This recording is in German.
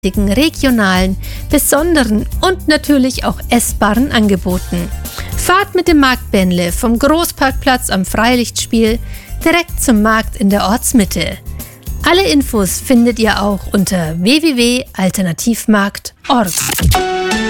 regionalen, besonderen und natürlich auch essbaren Angeboten. Fahrt mit dem Marktbändle vom Großparkplatz am Freilichtspiel direkt zum Markt in der Ortsmitte. Alle Infos findet ihr auch unter www.alternativmarkt.org.